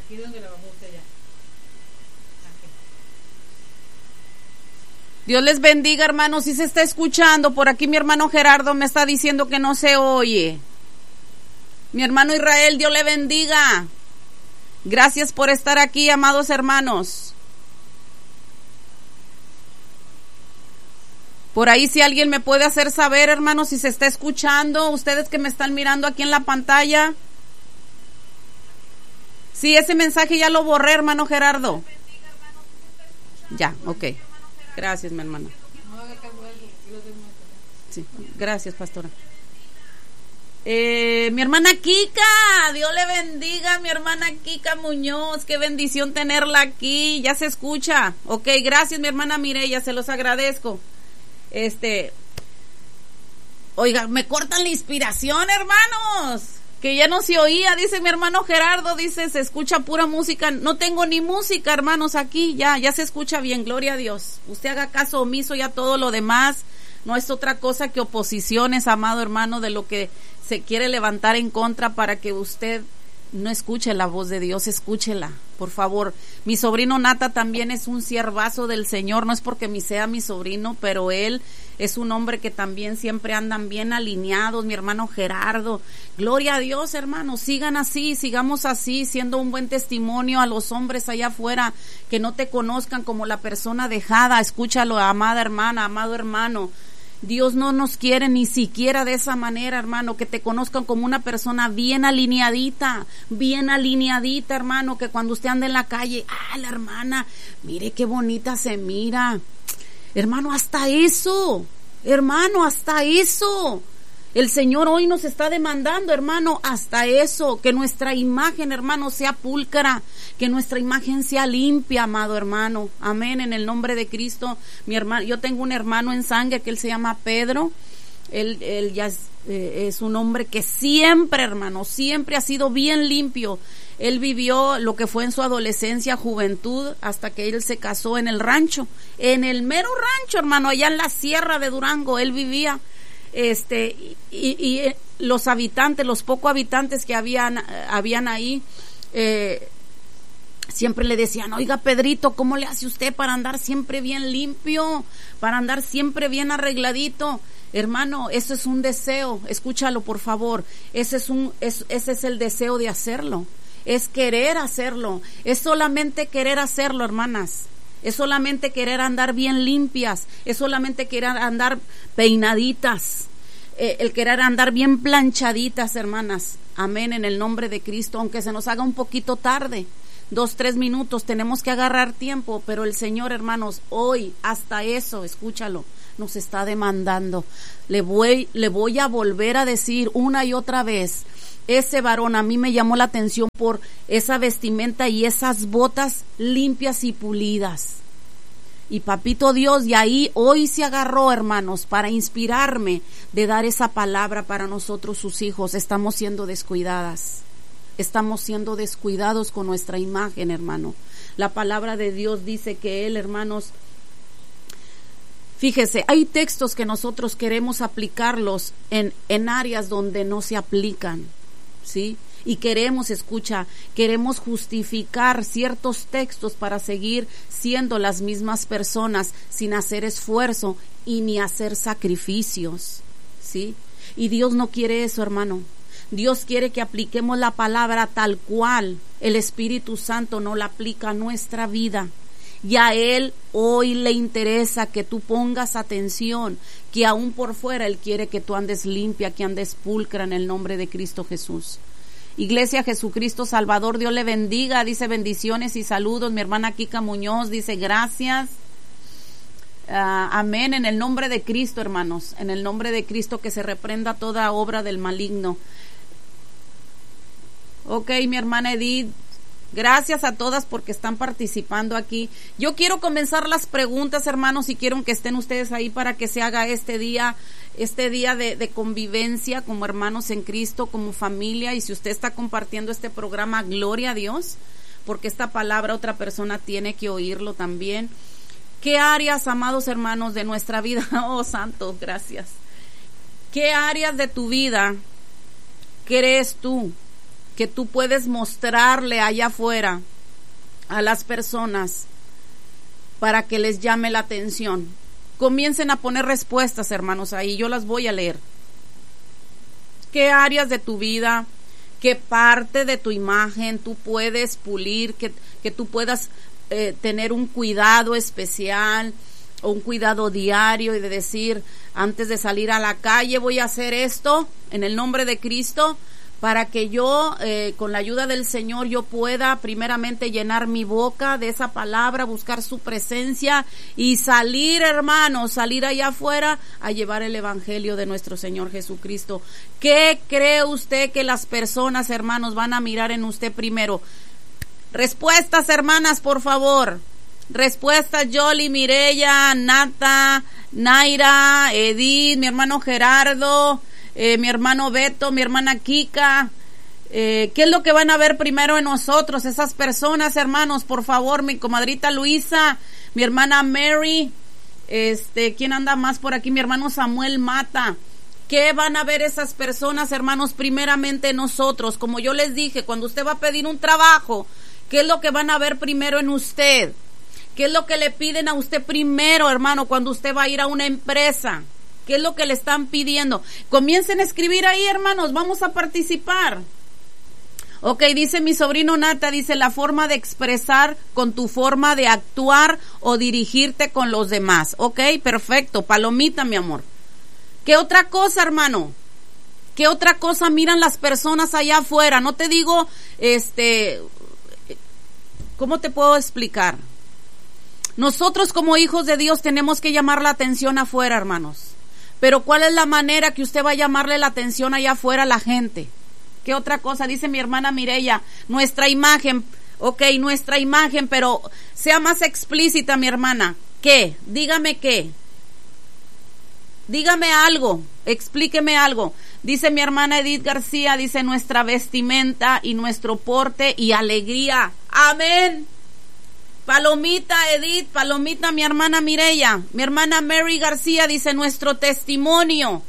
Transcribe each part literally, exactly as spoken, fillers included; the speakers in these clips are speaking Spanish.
Aquí donde la bajó usted ya. Dios les bendiga, hermanos. Si se está escuchando, por aquí mi hermano Gerardo me está diciendo que no se oye. Mi hermano Israel, Dios le bendiga. Gracias por estar aquí, amados hermanos. Por ahí si alguien me puede hacer saber, hermanos, si se está escuchando, ustedes que me están mirando aquí en la pantalla. Sí, ese mensaje ya lo borré, hermano Gerardo. Ya, ok. Gracias, mi hermana. Sí, gracias, pastora. Eh, mi hermana Kika, Dios le bendiga, mi hermana Kika Muñoz, qué bendición tenerla aquí, ya se escucha. Ok, gracias, mi hermana Mireya, se los agradezco. Este, oiga, me cortan la inspiración, hermanos, que ya no se oía, dice mi hermano Gerardo, dice, se escucha pura música. No tengo ni música, hermanos, aquí, ya, ya se escucha bien, gloria a Dios. Usted haga caso omiso, ya todo lo demás no es otra cosa que oposiciones, amado hermano, de lo que se quiere levantar en contra para que usted no escuche la voz de Dios, escúchela, por favor. Mi sobrino Nata también es un siervazo del Señor, no es porque mi sea mi sobrino, pero él es un hombre que también siempre andan bien alineados, mi hermano Gerardo. Gloria a Dios, hermanos, sigan así, sigamos así, siendo un buen testimonio a los hombres allá afuera que no te conozcan como la persona dejada. Escúchalo, amada hermana, amado hermano. Dios no nos quiere ni siquiera de esa manera, hermano, que te conozcan como una persona bien alineadita, bien alineadita, hermano, que cuando usted anda en la calle, ah, la hermana, mire qué bonita se mira. Hermano, hasta eso, hermano, hasta eso. El Señor hoy nos está demandando, hermano, hasta eso, que nuestra imagen, hermano, sea pulcra, que nuestra imagen sea limpia, amado hermano. Amén, en el nombre de Cristo. Mi hermano, yo tengo un hermano en sangre que él se llama Pedro. Él, él ya es, eh, es un hombre que siempre, hermano, siempre ha sido bien limpio. Él vivió lo que fue en su adolescencia, juventud, hasta que él se casó en el rancho, en el mero rancho, hermano, allá en la sierra de Durango, él vivía. Este y, y los habitantes, los pocos habitantes que habían habían ahí, eh, siempre le decían, oiga Pedrito, ¿cómo le hace usted para andar siempre bien limpio, para andar siempre bien arregladito? Hermano, eso es un deseo, escúchalo por favor, ese es un es, ese es el deseo de hacerlo, es querer hacerlo, es solamente querer hacerlo, hermanas. Es solamente querer andar bien limpias, es solamente querer andar peinaditas, eh, el querer andar bien planchaditas, hermanas. Amén, en el nombre de Cristo, aunque se nos haga un poquito tarde, dos, tres minutos, tenemos que agarrar tiempo, pero el Señor, hermanos, hoy hasta eso, escúchalo, nos está demandando. Le voy, le voy a volver a decir una y otra vez, ese varón a mí me llamó la atención por esa vestimenta y esas botas limpias y pulidas. Y papito Dios, y ahí hoy se agarró, hermanos, para inspirarme de dar esa palabra para nosotros sus hijos. Estamos siendo descuidadas. Estamos siendo descuidados con nuestra imagen, hermano. La palabra de Dios dice que Él, hermanos, fíjese, hay textos que nosotros queremos aplicarlos en, en áreas donde no se aplican. ¿Sí? Y queremos, escucha, queremos justificar ciertos textos para seguir siendo las mismas personas sin hacer esfuerzo y ni hacer sacrificios, ¿sí? Y Dios no quiere eso, hermano. Dios quiere que apliquemos la palabra tal cual el Espíritu Santo nos la aplica a nuestra vida. Y a Él hoy le interesa que tú pongas atención, que aún por fuera Él quiere que tú andes limpia, que andes pulcra en el nombre de Cristo Jesús. Iglesia Jesucristo Salvador, Dios le bendiga, dice bendiciones y saludos. Mi hermana Kika Muñoz dice gracias. Uh, amén, en el nombre de Cristo, hermanos, en el nombre de Cristo, que se reprenda toda obra del maligno. Ok, mi hermana Edith, gracias a todas porque están participando aquí. Yo quiero comenzar las preguntas, hermanos, y quiero que estén ustedes ahí para que se haga este día, este día de, de convivencia como hermanos en Cristo, como familia. Y si usted está compartiendo este programa, gloria a Dios, porque esta palabra otra persona tiene que oírlo también. ¿Qué áreas, amados hermanos, de nuestra vida? Oh, santo, gracias. ¿Qué áreas de tu vida crees tú que tú puedes mostrarle allá afuera a las personas para que les llame la atención? Comiencen a poner respuestas, hermanos, ahí. Yo las voy a leer. ¿Qué áreas de tu vida, qué parte de tu imagen tú puedes pulir, que, que tú puedas eh, tener un cuidado especial o un cuidado diario y de decir, antes de salir a la calle voy a hacer esto en el nombre de Cristo, para que yo, eh, con la ayuda del Señor, yo pueda primeramente llenar mi boca de esa palabra, buscar su presencia y salir, hermanos, salir allá afuera a llevar el evangelio de nuestro Señor Jesucristo. ¿Qué cree usted que las personas, hermanos, van a mirar en usted primero? Respuestas, hermanas, por favor. Respuestas, Yoli, Mireya, Nata, Naira, Edith, mi hermano Gerardo, Eh, mi hermano Beto, mi hermana Kika. Eh, ¿qué es lo que van a ver primero en nosotros esas personas, hermanos? Por favor, mi comadrita Luisa, mi hermana Mary, este, ¿quién anda más por aquí? Mi hermano Samuel Mata. ¿Qué van a ver esas personas, hermanos? Primeramente nosotros. Como yo les dije, cuando usted va a pedir un trabajo, ¿qué es lo que van a ver primero en usted? ¿Qué es lo que le piden a usted primero, hermano, cuando usted va a ir a una empresa? ¿Qué es lo que le están pidiendo? Comiencen a escribir ahí, hermanos, vamos a participar. Ok, dice mi sobrino Nata, dice, la forma de expresar con tu forma de actuar o dirigirte con los demás. Ok, perfecto, palomita, mi amor. ¿Qué otra cosa, hermano? ¿Qué otra cosa miran las personas allá afuera? No te digo, este, ¿cómo te puedo explicar? Nosotros como hijos de Dios tenemos que llamar la atención afuera, hermanos. Pero ¿cuál es la manera que usted va a llamarle la atención allá afuera a la gente? ¿Qué otra cosa? Dice mi hermana Mireya, nuestra imagen. Ok, nuestra imagen, pero sea más explícita, mi hermana. ¿Qué? Dígame qué. Dígame algo, explíqueme algo. Dice mi hermana Edith García, dice nuestra vestimenta y nuestro porte y alegría. Amén. Palomita Edith, palomita mi hermana Mireya, mi hermana Mary García dice nuestro testimonio.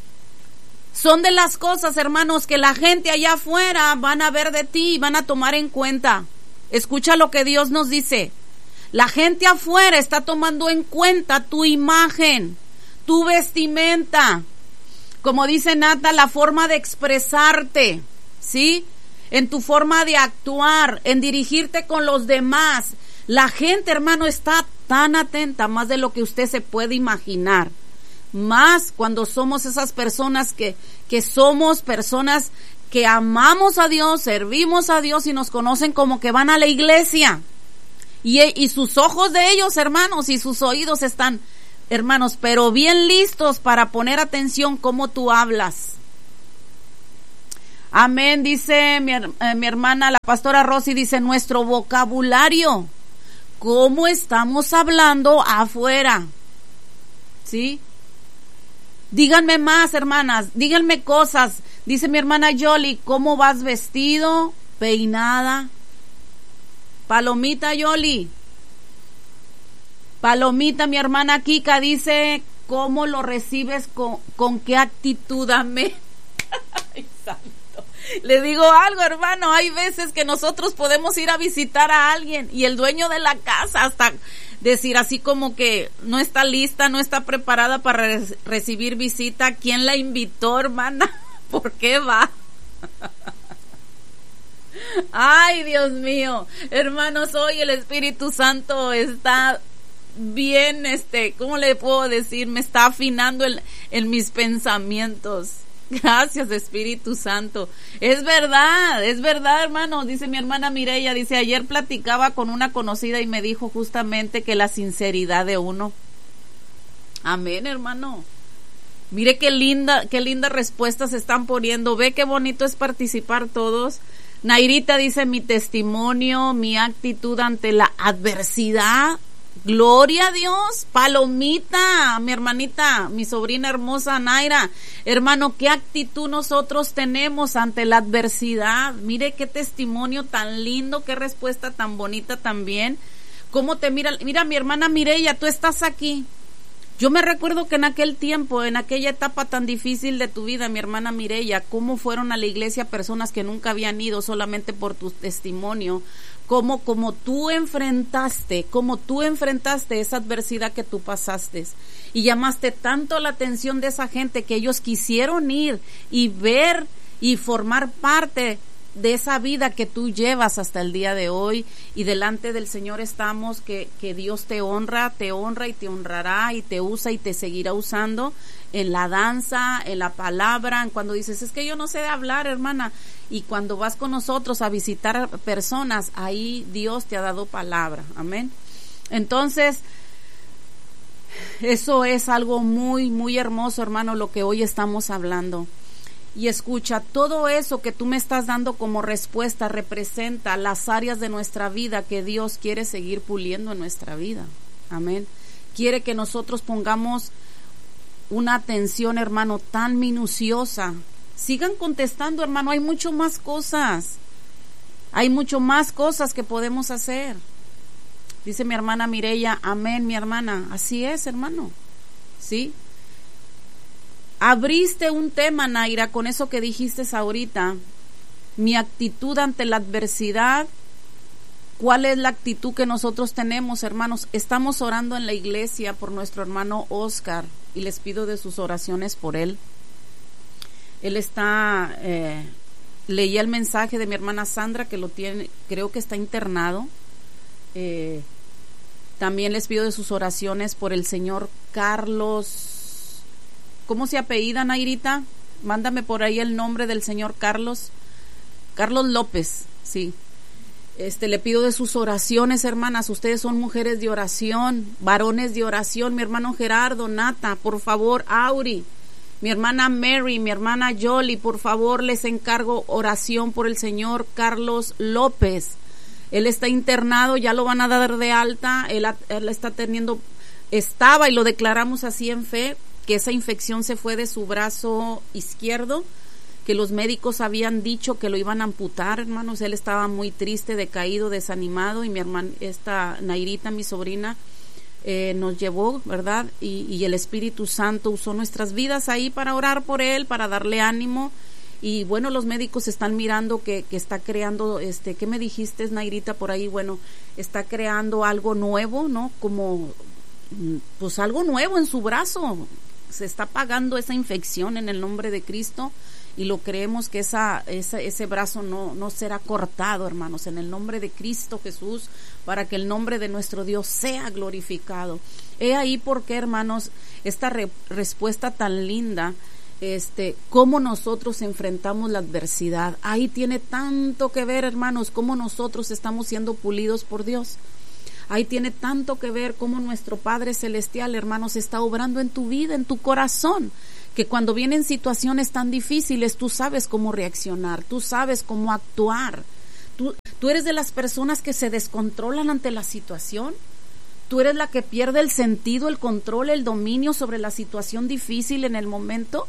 Son de las cosas, hermanos, que la gente allá afuera van a ver de ti y van a tomar en cuenta. Escucha lo que Dios nos dice. La gente afuera está tomando en cuenta tu imagen, tu vestimenta. Como dice Nata, la forma de expresarte, ¿sí? En tu forma de actuar, en dirigirte con los demás. La gente, hermano, está tan atenta, más de lo que usted se puede imaginar. Más cuando somos esas personas que, que somos personas que amamos a Dios, servimos a Dios y nos conocen como que van a la iglesia. Y, y sus ojos de ellos, hermanos, y sus oídos están, hermanos, pero bien listos para poner atención cómo tú hablas. Amén, dice mi, eh, mi hermana, la pastora Rosy, dice nuestro vocabulario. ¿Cómo estamos hablando afuera? ¿Sí? Díganme más, hermanas, díganme cosas. Dice mi hermana Yoli, ¿cómo vas vestido, peinada? Palomita Yoli. Palomita, mi hermana Kika, dice, ¿cómo lo recibes? ¿Con, con qué actitud? Amén. Ay, santo. Le digo algo, hermano, hay veces que nosotros podemos ir a visitar a alguien y el dueño de la casa hasta decir así como que no está lista, no está preparada para re- recibir visita. ¿Quién la invitó, hermana? ¿Por qué va? Ay, Dios mío, hermanos, hoy el Espíritu Santo está bien, este, ¿cómo le puedo decir? Me está afinando en, en mis pensamientos. Gracias, Espíritu Santo. Es verdad, es verdad, hermano. Dice mi hermana Mireya, dice, ayer platicaba con una conocida y me dijo justamente que la sinceridad de uno. Amén, hermano. Mire qué linda, qué lindas respuestas se están poniendo. Ve qué bonito es participar todos. Nairita dice, mi testimonio, mi actitud ante la adversidad. Gloria a Dios. Palomita, mi hermanita, mi sobrina hermosa Naira. Hermano, qué actitud nosotros tenemos ante la adversidad. Mire qué testimonio tan lindo, qué respuesta tan bonita también. Cómo te mira, mira mi hermana Mireya, tú estás aquí. Yo me recuerdo que en aquel tiempo, en aquella etapa tan difícil de tu vida, mi hermana Mireya, cómo fueron a la iglesia personas que nunca habían ido solamente por tu testimonio, cómo como tú enfrentaste, cómo tú enfrentaste esa adversidad que tú pasaste y llamaste tanto la atención de esa gente que ellos quisieron ir y ver y formar parte de esa vida que tú llevas hasta el día de hoy, y delante del Señor estamos, que, que Dios te honra, te honra y te honrará y te usa y te seguirá usando en la danza, en la palabra, en cuando dices, es que yo no sé de hablar, hermana, y cuando vas con nosotros a visitar personas, ahí Dios te ha dado palabra, amén. Entonces, eso es algo muy, muy hermoso, hermano, lo que hoy estamos hablando. Y escucha, todo eso que tú me estás dando como respuesta representa las áreas de nuestra vida que Dios quiere seguir puliendo en nuestra vida. Amén. Quiere que nosotros pongamos una atención, hermano, tan minuciosa. Sigan contestando, hermano, hay mucho más cosas. Hay mucho más cosas que podemos hacer. Dice mi hermana Mireya, amén, mi hermana. Así es, hermano. ¿Sí? Abriste un tema, Naira, con eso que dijiste ahorita. Mi actitud ante la adversidad. ¿Cuál es la actitud que nosotros tenemos, hermanos? Estamos orando en la iglesia por nuestro hermano Oscar y les pido de sus oraciones por él. Él está, eh, leí el mensaje de mi hermana Sandra que lo tiene, creo que está internado. Eh, también les pido de sus oraciones por el señor Carlos. ¿Cómo se apellida, Nairita? Mándame por ahí el nombre del señor Carlos. Carlos López, sí. Este, le pido de sus oraciones, hermanas. Ustedes son mujeres de oración, varones de oración. Mi hermano Gerardo, Nata, por favor, Auri. Mi hermana Mary, mi hermana Yoli, por favor, les encargo oración por el señor Carlos López. Él está internado, ya lo van a dar de alta. Él, él está teniendo, estaba, y lo declaramos así en fe, que esa infección se fue de su brazo izquierdo, que los médicos habían dicho que lo iban a amputar, hermanos. Él estaba muy triste, decaído, desanimado, y mi hermana, esta Nairita, mi sobrina, eh, nos llevó, ¿verdad? Y, y el Espíritu Santo usó nuestras vidas ahí para orar por él, para darle ánimo. Y bueno, los médicos están mirando que, que está creando, este, ¿qué me dijiste, Nairita, por ahí? Bueno, está creando algo nuevo, ¿no? Como, pues algo nuevo en su brazo. Se está pagando esa infección en el nombre de Cristo, y lo creemos que esa, esa ese brazo no, no será cortado, hermanos, en el nombre de Cristo Jesús, para que el nombre de nuestro Dios sea glorificado. He ahí por qué, hermanos, esta re, respuesta tan linda, este, cómo nosotros enfrentamos la adversidad. Ahí tiene tanto que ver, hermanos, cómo nosotros estamos siendo pulidos por Dios. Ahí tiene tanto que ver cómo nuestro Padre Celestial, hermanos, está obrando en tu vida, en tu corazón, que cuando vienen situaciones tan difíciles, tú sabes cómo reaccionar, tú sabes cómo actuar. Tú, tú eres de las personas que se descontrolan ante la situación. Tú eres la que pierde el sentido, el control, el dominio sobre la situación difícil en el momento.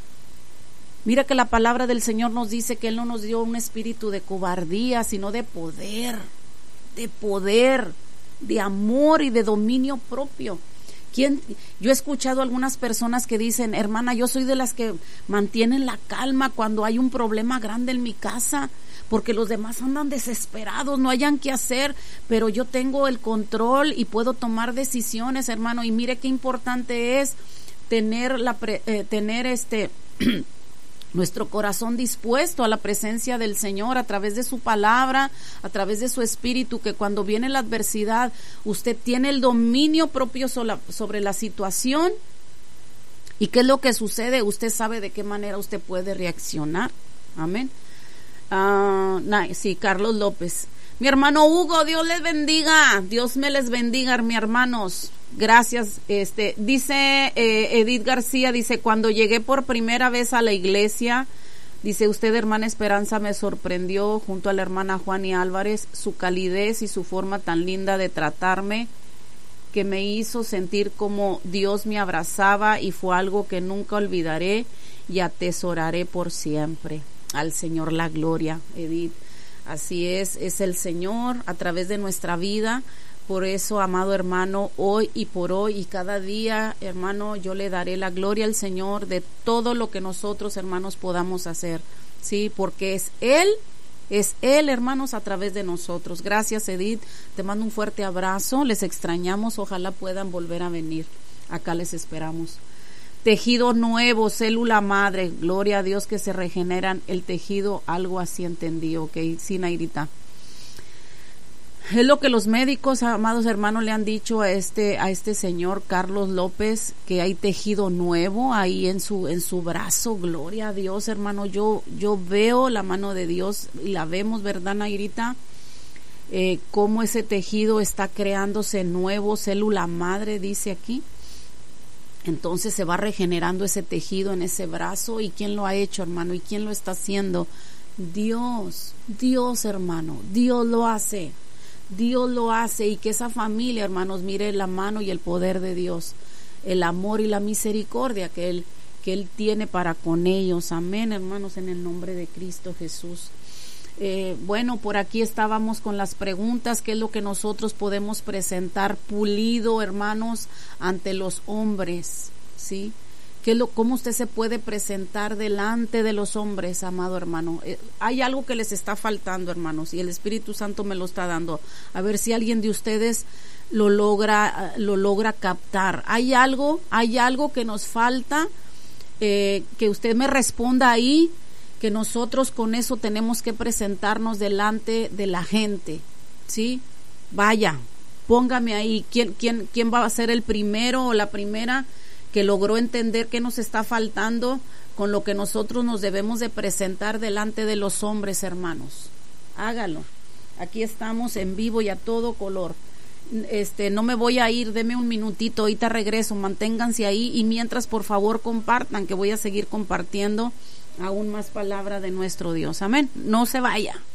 Mira que la palabra del Señor nos dice que Él no nos dio un espíritu de cobardía, sino de poder, de poder, de amor y de dominio propio. ¿Quién? Yo he escuchado algunas personas que dicen, hermana, yo soy de las que mantienen la calma cuando hay un problema grande en mi casa, porque los demás andan desesperados, no hayan qué hacer, pero yo tengo el control y puedo tomar decisiones, hermano. Y mire qué importante es tener la pre, eh, tener este nuestro corazón dispuesto a la presencia del Señor a través de su palabra, a través de su espíritu, que cuando viene la adversidad, usted tiene el dominio propio sobre la situación. ¿Y qué es lo que sucede? Usted sabe de qué manera usted puede reaccionar. Amén. Uh, nah, sí, Carlos López. Mi hermano Hugo, Dios les bendiga. Dios me les bendiga, mis hermanos. Gracias. Este, dice eh, Edith García, dice, cuando llegué por primera vez a la iglesia, dice usted, hermana Esperanza, me sorprendió junto a la hermana Juani Álvarez, su calidez y su forma tan linda de tratarme, que me hizo sentir como Dios me abrazaba, y fue algo que nunca olvidaré y atesoraré por siempre. Al Señor la gloria, Edith. Así es, es el Señor a través de nuestra vida, Por eso, amado hermano, hoy y por hoy y cada día, hermano, yo le daré la gloria al Señor de todo lo que nosotros, hermanos, podamos hacer, sí, porque es Él, es Él, hermanos, a través de nosotros. Gracias, Edith, te mando un fuerte abrazo, les extrañamos, ojalá puedan volver a venir, acá les esperamos. Tejido nuevo, célula madre, gloria a Dios que se regeneran el tejido, algo así entendí, ok, sí, Nairita. Es lo que los médicos, amados hermanos, le han dicho a este a este señor Carlos López, que hay tejido nuevo ahí en su en su brazo. Gloria a Dios, hermano. Yo yo veo la mano de Dios y la vemos, ¿verdad, Nairita? Eh, cómo ese tejido está creándose nuevo, célula madre, dice aquí. Entonces se va regenerando ese tejido en ese brazo. ¿Y quién lo ha hecho, hermano? ¿Y quién lo está haciendo? Dios, Dios, hermano. Dios lo hace. Dios lo hace, y que esa familia, hermanos, mire la mano y el poder de Dios, el amor y la misericordia que Él, que Él tiene para con ellos. Amén, hermanos, en el nombre de Cristo Jesús. Eh, bueno, por aquí estábamos con las preguntas, qué es lo que nosotros podemos presentar pulido, hermanos, ante los hombres, ¿sí? ¿Qué es lo, cómo usted se puede presentar delante de los hombres, amado hermano? Eh, hay algo que les está faltando, hermanos, y el Espíritu Santo me lo está dando. A ver si alguien de ustedes lo logra, lo logra captar. Hay algo, hay algo que nos falta, eh, que usted me responda ahí, que nosotros con eso tenemos que presentarnos delante de la gente, ¿sí? Vaya, póngame ahí, ¿quién, quién, quién va a ser el primero o la primera que logró entender qué nos está faltando con lo que nosotros nos debemos de presentar delante de los hombres, hermanos? Hágalo. Aquí estamos en vivo y a todo color. Este, no me voy a ir, deme un minutito, ahorita regreso, manténganse ahí, y mientras, por favor, compartan, que voy a seguir compartiendo aún más palabra de nuestro Dios. Amén. No se vaya.